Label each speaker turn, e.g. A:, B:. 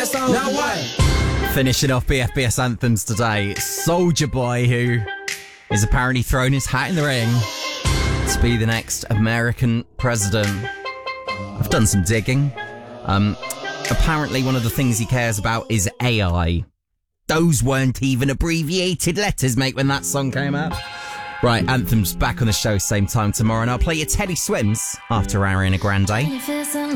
A: Now what?
B: Finishing off BFBS anthems today, Soulja Boy, who is apparently throwing his hat in the ring to be the next American president. I've done some digging. Apparently one of the things he cares about is AI. Those weren't even abbreviated letters, mate, when that song came out. Right, Anthem's back on the show same time tomorrow, and I'll play you Teddy Swims after Ariana Grande.